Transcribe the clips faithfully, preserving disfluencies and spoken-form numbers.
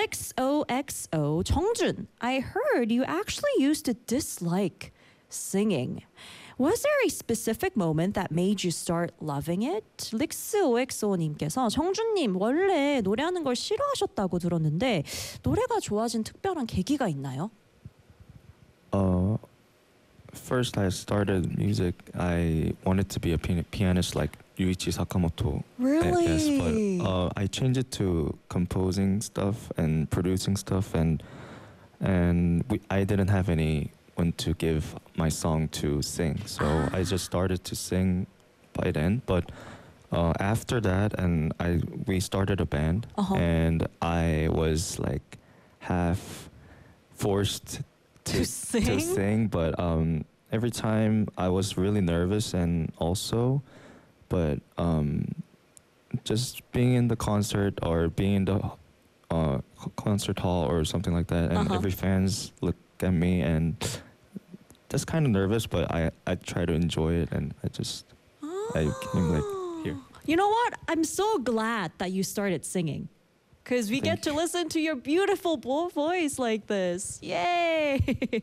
X O X O 정준, I heard you actually used to dislike singing. Was there a specific moment that made you start loving it? 릭스오엑스오님께서 정준님 원래 노래하는 걸 싫어하셨다고 들었는데 노래가 좋아진 특별한 계기가 있나요? Uh, first I started music. I wanted to be a pian- pianist like Yuichi Sakamoto. Really? I guess, but uh, I changed it to composing stuff and producing stuff, and and we, I didn't have anyone to give my song to sing, so I just started to sing by then. But uh, after that, and I we started a band, Uh-huh. and I was like half forced To sing? to sing, but um, every time I was really nervous, and also, but um, just being in the concert or being in the uh, c- concert hall or something like that, and Uh-huh. every fans look at me and just kind of nervous, but I I try to enjoy it, and I just I came like here. You know what? I'm so glad that you started singing. Because we get Thank to listen to your beautiful vo- voice like this. Yay!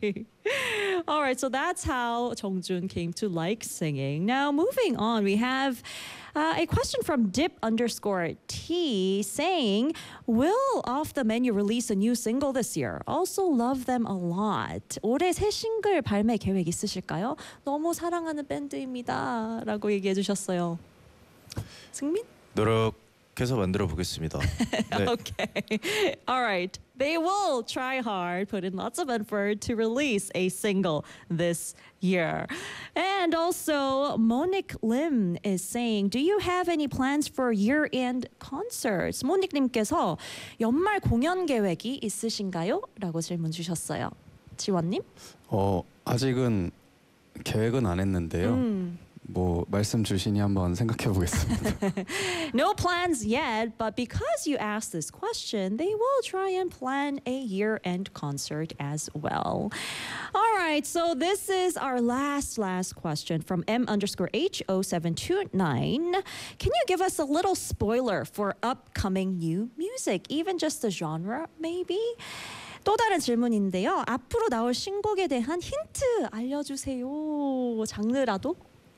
All right, so that's how Jeongjun came to like singing. Now, moving on, we have uh, a question from dip underscore T saying, will Off the Menu release a new single this year? Also love them a lot. 올해 새 싱글 발매 계획 있으실까요? 너무 사랑하는 밴드입니다. 라고 얘기해 주셨어요. 승민? 노력해서 만들어 보겠습니다. 네. Okay. All right. They will try hard, put in lots of effort to release a single this year. And also, Monique Lim is saying, do you have any plans for year-end concerts? 모닉님께서 연말 공연 계획이 있으신가요? 라고 질문 주셨어요. 지원님? 어 아직은 계획은 안 했는데요. 음. 뭐 말씀 주시니 한번 생각해 보겠습니다. No plans yet, but because you asked this question, they will try and plan a year-end concert as well. All right, so this is our last, last question from M underscore H O seven two nine. Can you give us a little spoiler for upcoming new music, even just the genre, maybe? 또 다른 질문인데요. 앞으로 나올 신곡에 대한 힌트 알려주세요. 장르라도?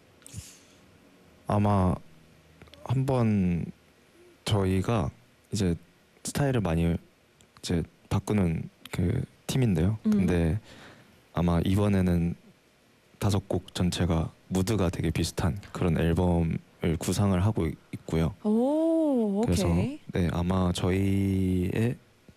아마 한번 저희가 이제 스타일을 많이 이제 바꾸는 그 팀인데요. 음. 근데 아마 이번에는 다섯 곡 전체가 무드가 되게 비슷한 그런 앨범을 구상을 하고 있고요. 오, 그래서 오케이. 네, 아마 저희의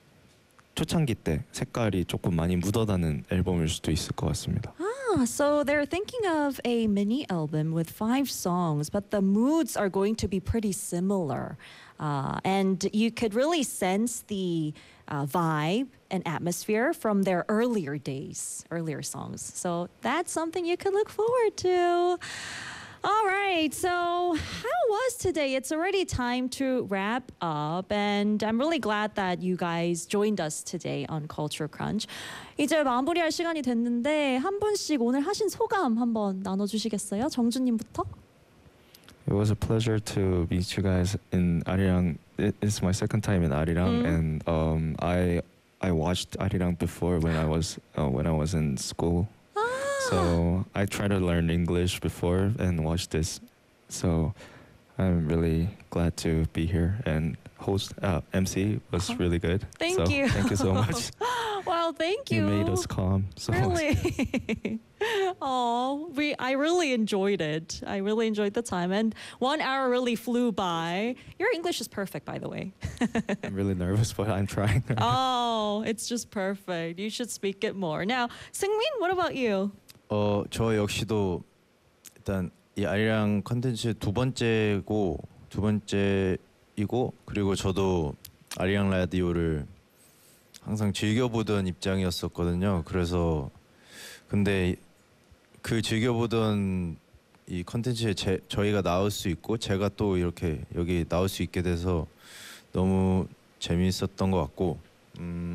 초창기 때 색깔이 조금 많이 묻어나는 앨범일 수도 있을 것 같습니다. Ah, so they're thinking of a mini album with five songs, but the moods are going to be pretty similar. Uh, and you could really sense the uh, vibe and atmosphere from their earlier days, earlier songs. So that's something you could look forward to. All right, so how was today? It's already time to wrap up, and I'm really glad that you guys joined us today on Culture Crunch. 이제 마무리할 시간이 됐는데 한 분씩 오늘 하신 소감 한번 나눠주시겠어요? 정준님부터? It was a pleasure to meet you guys in Arirang. It- It's my second time in Arirang, Mm. and um, I I watched Arirang before when I was uh, when I was in school. So I tried to learn English before and watch this. So I'm really glad to be here and host. Uh, M C was really good. Thank so you. Thank you so much. Well, thank You you. made us calm. So Really? Oh, we I really enjoyed it. I really enjoyed the time, and one hour really flew by. Your English is perfect, by the way. I'm really nervous, but I'm trying. Oh, it's just perfect. You should speak it more. Now, Seungmin, what about you? 어, 저 역시도 일단 이 아리랑 컨텐츠 두 번째고 두 번째이고 그리고 저도 아리랑 라디오를 항상 즐겨보던 입장이었었거든요. 그래서 근데 그 즐겨보던 이 컨텐츠에 제, 저희가 나올 수 있고 제가 또 이렇게 여기 나올 수 있게 돼서 너무 재미있었던 것 같고 음,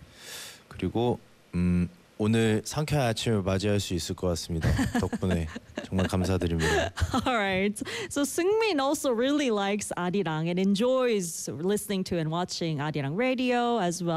그리고 음, 오늘 상쾌한 아침을 맞이할 수 있을 것 같습니다. 덕분에 정말 감사드립니다. All right. So Seungmin also really likes Arirang and enjoys listening to and watching Arirang radio as well.